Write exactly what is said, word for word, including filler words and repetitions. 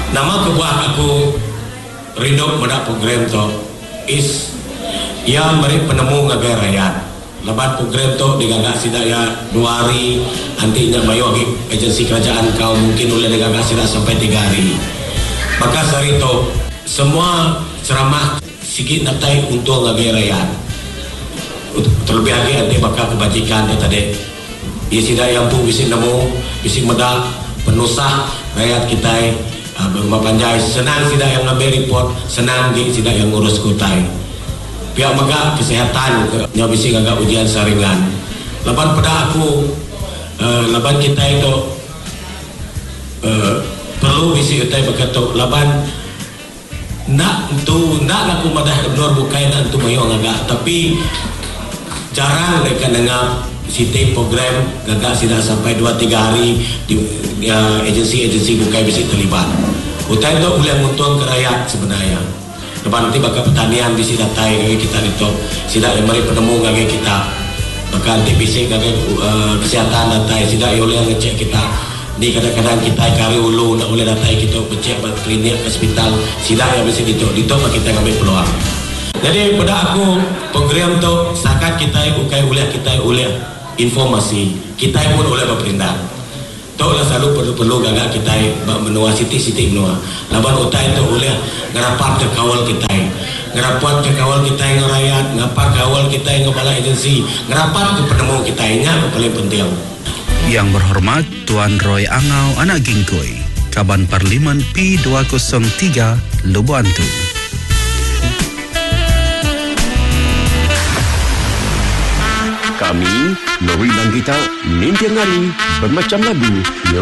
Nama kebuah aku rindu pada program tu is yang meri penemu ngagai rakyat. Lebat program tu digagak sidak ya dua hari, nantinya mayu lagi agensi kerajaan kau mungkin boleh digagak sidak sampai tiga hari. Maka hari itu semua ceramah sikit natai untuk ngagai rakyat. Terlebih lagi nanti bakal kebajikan dia tadi. Ia sidak yang pun bisik nemu, bisik medak, penusah rakyat kita uh, berumah panjai. Senang sidak yang ngambil report, senang sidak yang ngurus kutai. Pihak megak kesihatan yang bisik agak ujian saringan. Lepas pada aku uh, lepas kita itu uh, perlu bisik utai berkata lepas nak tu nak aku madah benar bukai nak tu mayong agak, tapi jarang mereka dengar siti program gagak sidak sampai dua tiga hari di uh, agensi-agensi bukai bisik terlibat. Utai itu boleh menguntungkan ke rakyat sebenarnya. Lepas nanti bakal pertanian bisik datai gaya kita itu sidak yang mari penemu gaya kita bakal nanti bisik gaya uh, kesihatan datai sidak yang boleh ngecek kita ni kadang-kadang kita kari ulu nak boleh datai kita becek klinik hospital sidak yang bisik itu itu kita ngambil peluang. Jadi pada aku program tu sakat kita ukai uliah kita uliah informasi kita pun oleh berperindah. Tok lah selalu perlu-perlu gagak kita menua siti-siti menua. Laban utai itu oleh ngerapat ke kawal kita, ngerapat ke kawal kita yang rakyat, ngerapat kawal kita yang kepala agensi, ngerapat ke penemu kita yang paling penting. Yang berhormat Tuan Roy Angau Anak Gingkoy, Kaban Parlimen P dua kosong tiga Lubantu. Kami, Lori dan kita, mimpi ngali bermacam lagu.